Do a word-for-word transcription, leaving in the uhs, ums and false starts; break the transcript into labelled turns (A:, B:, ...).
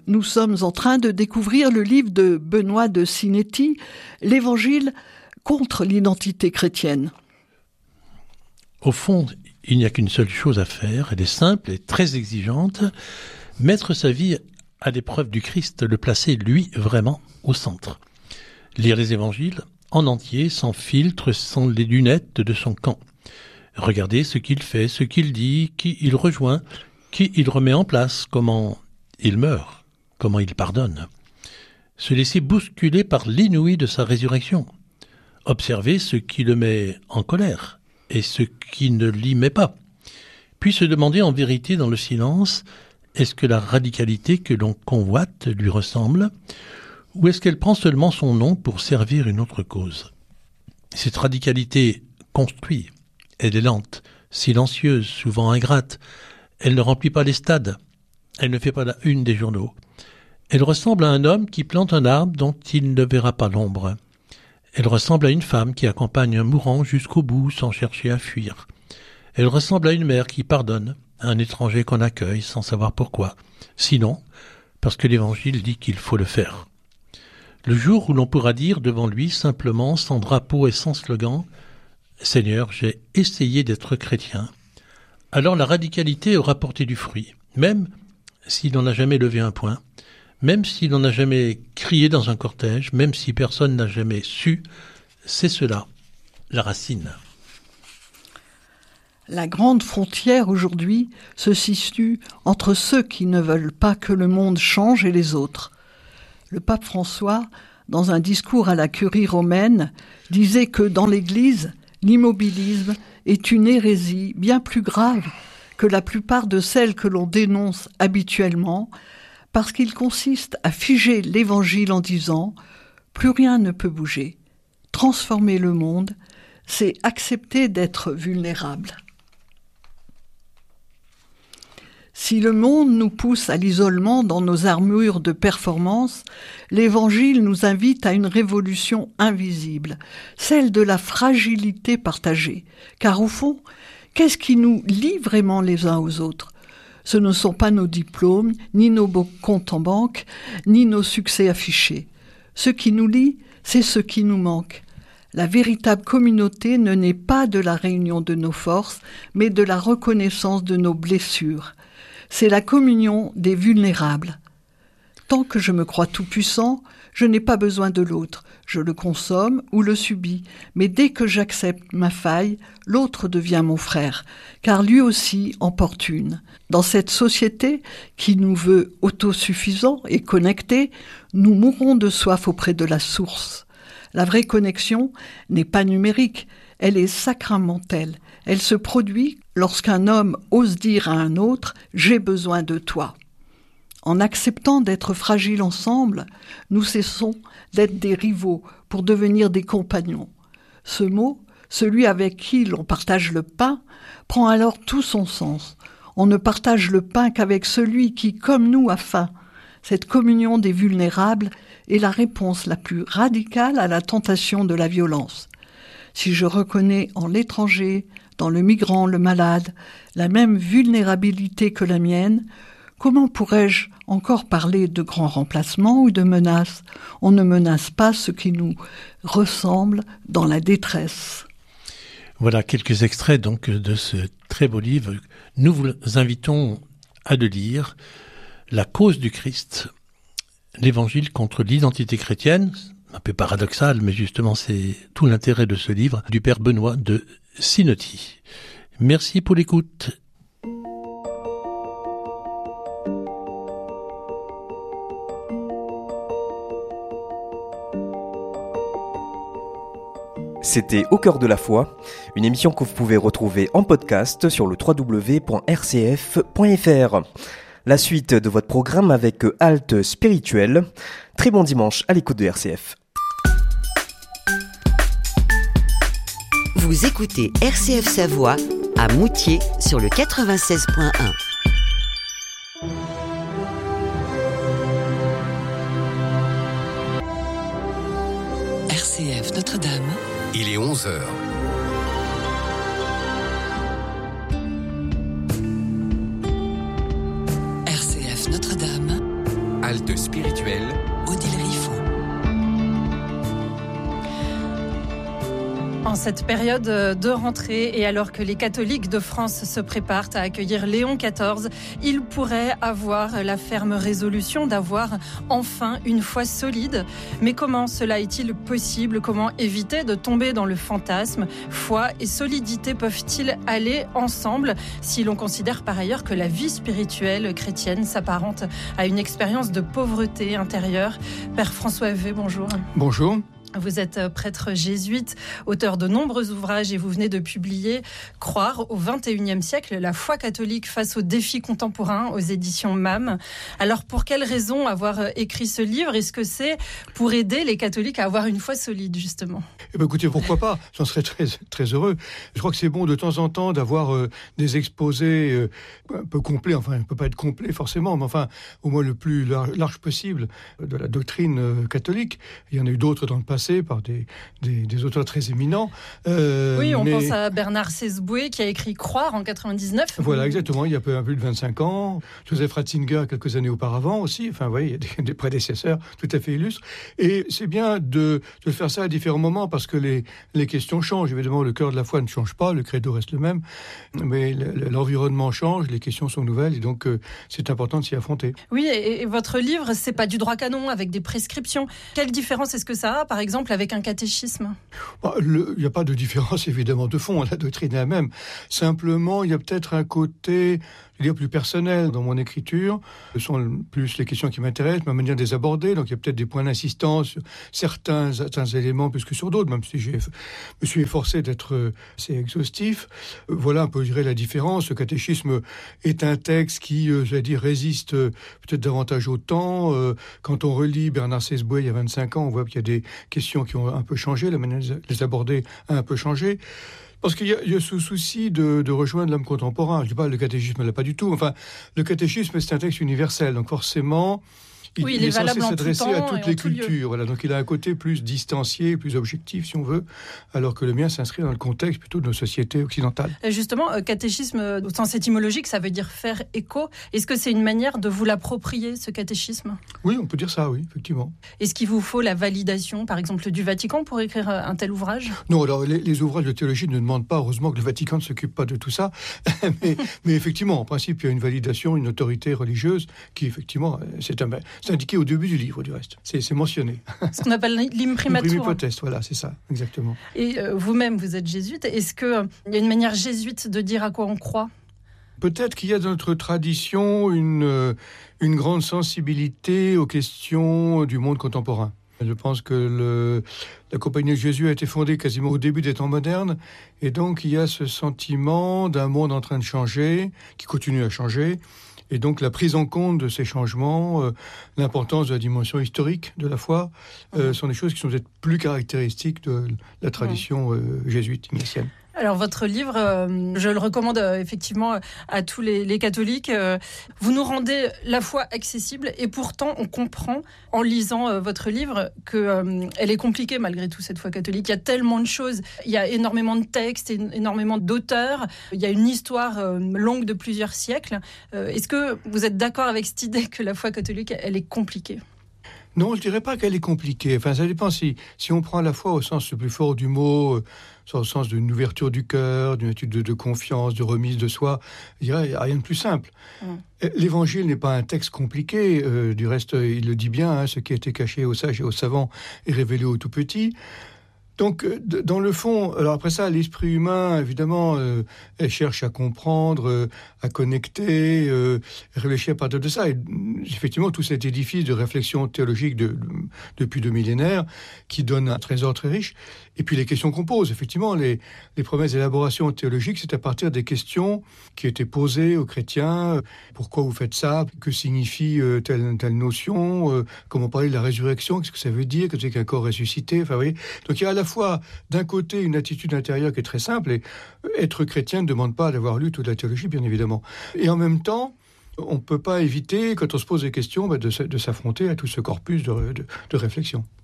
A: Nous sommes en train de découvrir le livre de Benoît de Sinetti, l'Évangile contre l'identité chrétienne.
B: Au fond, il n'y a qu'une seule chose à faire, elle est simple et très exigeante, mettre sa vie à l'épreuve du Christ, le placer, lui, vraiment au centre. Lire les évangiles en entier, sans filtre, sans les lunettes de son camp. Regarder ce qu'il fait, ce qu'il dit, qui il rejoint, qui il remet en place, comment il meurt, comment il pardonne. Se laisser bousculer par l'inouï de sa résurrection. Observer ce qui le met en colère et ce qui ne l'y met pas. Puis se demander en vérité dans le silence, est-ce que la radicalité que l'on convoite lui ressemble, ou est-ce qu'elle prend seulement son nom pour servir une autre cause? Cette radicalité construit, elle est lente, silencieuse, souvent ingrate. Elle ne remplit pas les stades. Elle ne fait pas la une des journaux. Elle ressemble à un homme qui plante un arbre dont il ne verra pas l'ombre. Elle ressemble à une femme qui accompagne un mourant jusqu'au bout sans chercher à fuir. Elle ressemble à une mère qui pardonne à un étranger qu'on accueille sans savoir pourquoi. Sinon, parce que l'Évangile dit qu'il faut le faire. Le jour où l'on pourra dire devant lui simplement, sans drapeau et sans slogan, « Seigneur, j'ai essayé d'être chrétien », alors la radicalité aura porté du fruit, même s'il n'en a jamais levé un poing, même s'il n'en a jamais crié dans un cortège, même si personne n'a jamais su, c'est cela, la racine.
A: La grande frontière aujourd'hui se situe entre ceux qui ne veulent pas que le monde change et les autres. Le pape François, dans un discours à la curie romaine, disait que dans l'Église, l'immobilisme est une hérésie bien plus grave que la plupart de celles que l'on dénonce habituellement, parce qu'il consiste à figer l'Évangile en disant « plus rien ne peut bouger ». Transformer le monde, c'est accepter d'être vulnérable. Si le monde nous pousse à l'isolement dans nos armures de performance, l'Évangile nous invite à une révolution invisible, celle de la fragilité partagée. Car au fond, qu'est-ce qui nous lie vraiment les uns aux autres ? Ce ne sont pas nos diplômes, ni nos beaux comptes en banque, ni nos succès affichés. Ce qui nous lie, c'est ce qui nous manque. La véritable communauté ne naît pas de la réunion de nos forces, mais de la reconnaissance de nos blessures. C'est la communion des vulnérables. Tant que je me crois tout-puissant, je n'ai pas besoin de l'autre. Je le consomme ou le subis. Mais dès que j'accepte ma faille, l'autre devient mon frère, car lui aussi en porte une. Dans cette société qui nous veut autosuffisants et connectés, nous mourrons de soif auprès de la source. La vraie connexion n'est pas numérique, elle est sacramentelle. Elle se produit lorsqu'un homme ose dire à un autre « j'ai besoin de toi ». En acceptant d'être fragiles ensemble, nous cessons d'être des rivaux pour devenir des compagnons. Ce mot, celui avec qui l'on partage le pain, prend alors tout son sens. On ne partage le pain qu'avec celui qui, comme nous, a faim. Cette communion des vulnérables est la réponse la plus radicale à la tentation de la violence. Si je reconnais en l'étranger, dans le migrant, le malade, la même vulnérabilité que la mienne, comment pourrais-je encore parler de grands remplacements ou de menaces ? On ne menace pas ce qui nous ressemble dans la détresse.
B: Voilà quelques extraits donc de ce très beau livre. Nous vous invitons à le lire. La cause du Christ, l'Évangile contre l'identité chrétienne, un peu paradoxal, mais justement c'est tout l'intérêt de ce livre, du père Benoît de Sinetti. Merci pour l'écoute.
C: C'était Au cœur de la foi, une émission que vous pouvez retrouver en podcast sur le w w w point r c f point f r. La suite de votre programme avec Halte Spirituelle. Très bon dimanche à l'écoute de R C F.
D: Vous écoutez R C F Savoie à Moutier sur le quatre-vingt-seize point un.
E: R C F Notre-Dame.
F: Il est onze heures.
E: R C F Notre-Dame.
F: Halte spirituelle,
E: Odile Riffon.
G: En cette période de rentrée et alors que les catholiques de France se préparent à accueillir Léon quatorze, ils pourraient avoir la ferme résolution d'avoir enfin une foi solide. Mais comment cela est-il possible ? Comment éviter de tomber dans le fantasme ? Foi et solidité peuvent-ils aller ensemble si l'on considère par ailleurs que la vie spirituelle chrétienne s'apparente à une expérience de pauvreté intérieure ? Père François Vey, bonjour.
H: Bonjour.
G: Vous êtes prêtre jésuite, auteur de nombreux ouvrages et vous venez de publier « Croire au vingt et unième siècle, la foi catholique face aux défis contemporains » aux éditions M A M. Alors pour quelles raisons avoir écrit ce livre ? Est-ce que c'est pour aider les catholiques à avoir une foi solide justement ?
H: Eh bien, écoutez, pourquoi pas ? J'en serais très, très heureux. Je crois que c'est bon de temps en temps d'avoir euh, des exposés euh, un peu complets, enfin, il ne peut pas être complet forcément, mais enfin, au moins le plus large, large possible de la doctrine euh, catholique. Il y en a eu d'autres dans le passé par des, des, des auteurs très éminents.
G: Euh, oui, on
H: mais...
G: pense à Bernard Sesboué qui a écrit « Croire » en quatre-vingt-dix-neuf.
H: Voilà, exactement, il y a peu, un peu plus de vingt-cinq ans. Joseph Ratzinger, quelques années auparavant aussi. Enfin, vous voyez, il y a des, des prédécesseurs tout à fait illustres. Et c'est bien de, de faire ça à différents moments parce que les, les questions changent. Évidemment, le cœur de la foi ne change pas, le credo reste le même, mais l'environnement change, les questions sont nouvelles et donc euh, c'est important de s'y affronter.
G: Oui, et, et votre livre, c'est pas du droit canon avec des prescriptions. Quelle différence est-ce que ça a, par exemple, avec un catéchisme ?
H: Bah, il n'y a pas de différence évidemment de fond, la doctrine est la même. Simplement, il y a peut-être un côté, je veux dire, plus personnel dans mon écriture. Ce sont plus les questions qui m'intéressent, ma manière de les aborder. Donc il y a peut-être des points d'insistance sur certains, certains éléments plus que sur d'autres, même si je me suis efforcé d'être assez exhaustif. Voilà un peu, je dirais, la différence. Le catéchisme est un texte qui, euh, j'allais dire, résiste euh, peut-être davantage au temps. Euh, quand on relit Bernard Sesboué il y a vingt-cinq ans, on voit qu'il y a des questions qui ont un peu changé, la manière de les aborder a un peu changé. Parce qu'il y a, il y a ce souci de, de rejoindre l'homme contemporain. Je dis pas le catéchisme là pas du tout. Enfin, le catéchisme c'est un texte universel, donc forcément. Il,
G: oui, il,
H: il
G: est,
H: est
G: valable
H: censé
G: en
H: s'adresser
G: tout temps
H: à toutes
G: et
H: les
G: en tout
H: cultures.
G: lieu.
H: Voilà, donc il a un côté plus distancié, plus objectif, si on veut, alors que le mien s'inscrit dans le contexte plutôt de nos sociétés occidentales.
G: Et justement, euh, catéchisme, au sens étymologique, ça veut dire faire écho. Est-ce que c'est une manière de vous l'approprier, ce catéchisme ?
H: Oui, on peut dire ça, oui, effectivement.
G: Est-ce qu'il vous faut la validation, par exemple, du Vatican pour écrire un tel ouvrage ?
H: Non, alors les, les ouvrages de théologie ne demandent pas, heureusement que le Vatican ne s'occupe pas de tout ça, mais, mais effectivement, en principe, il y a une validation, une autorité religieuse qui, effectivement, c'est, un, c'est indiqué au début du livre, du reste. C'est, c'est mentionné.
G: Ce qu'on appelle l'imprimatur.
H: L'imprimatur, voilà, c'est ça, exactement.
G: Et euh, vous-même, vous êtes jésuite. Est-ce qu'il euh, y a une manière jésuite de dire à quoi on croit ?
H: Peut-être qu'il y a dans notre tradition une, euh, une grande sensibilité aux questions du monde contemporain. Je pense que le, la Compagnie de Jésus a été fondée quasiment au début des temps modernes, et donc il y a ce sentiment d'un monde en train de changer, qui continue à changer, et donc la prise en compte de ces changements, euh, l'importance de la dimension historique de la foi, euh, sont des choses qui sont peut-être plus caractéristiques de la tradition euh, jésuite ignatienne.
G: Alors votre livre, euh, je le recommande euh, effectivement à tous les, les catholiques. Euh, vous nous rendez la foi accessible et pourtant on comprend en lisant euh, votre livre que euh, elle est compliquée malgré tout, cette foi catholique. Il y a tellement de choses, il y a énormément de textes, énormément d'auteurs, il y a une histoire euh, longue de plusieurs siècles. Euh, est-ce que vous êtes d'accord avec cette idée que la foi catholique, elle est compliquée ?
H: Non, je dirais pas qu'elle est compliquée. Enfin, ça dépend si, si on prend la foi au sens le plus fort du mot, euh, au sens d'une ouverture du cœur, d'une attitude de, de confiance, de remise de soi. Je dirais, il n'y a rien de plus simple. Mmh. L'évangile n'est pas un texte compliqué. Euh, du reste, il le dit bien, hein, ce qui a été caché aux sages et aux savants est révélé aux tout petits. Donc, dans le fond, alors après ça, l'esprit humain, évidemment, euh, elle cherche à comprendre, euh, à connecter, euh, réfléchir à partir de ça. Et effectivement, tout cet édifice de réflexion théologique de, de, depuis deux millénaires, qui donne un trésor très riche. Et puis les questions qu'on pose, effectivement, les, les premières élaborations théologiques, c'est à partir des questions qui étaient posées aux chrétiens. Pourquoi vous faites ça ? Que signifie euh, telle, telle notion ? euh, Comment parler de la résurrection ? Qu'est-ce que ça veut dire ? Qu'est-ce qu'un corps ressuscité ? Enfin, vous voyez. Donc il y a à la fois, d'un côté, une attitude intérieure qui est très simple, et être chrétien ne demande pas d'avoir lu toute la théologie, bien évidemment. Et en même temps, on ne peut pas éviter, quand on se pose des questions, bah de, de s'affronter à tout ce corpus de, de, de réflexion.